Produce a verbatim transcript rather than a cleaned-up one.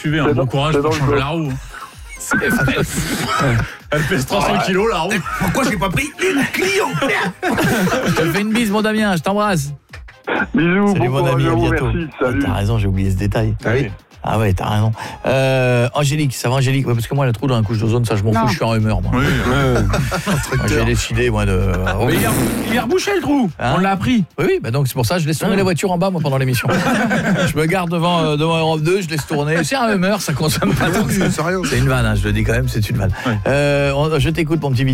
suivez, hein. Bon courage pour changer la roue. Elle pèse trois cents kilos la roue. Pourquoi j'ai pas pris une Clio? Je te fais une bise, mon Damien, je t'embrasse. Bisous, Salut, bon mon courage ami, à à vous, bientôt. merci, salut. T'as raison, j'ai oublié ce détail. Ah oui. Ah ouais, t'as raison. Euh, Angélique, ça va Angélique? Ouais, parce que moi, le trou dans la couche d'ozone, ça je m'en fous, je suis en humeur, moi. Oui. Moi, j'ai décidé, moi, de... Mais il a, il a rebouché le trou. Hein? On l'a appris. Oui, oui, bah donc c'est pour ça, je laisse tourner la voiture en bas, moi, pendant l'émission. Je me garde devant, euh, devant Europe deux, je laisse tourner. C'est un humeur, ça consomme pas tant que ça. C'est rien. C'est une vanne, hein, je le dis quand même, c'est une vanne. Ouais. Euh, on- je t'écoute, mon petit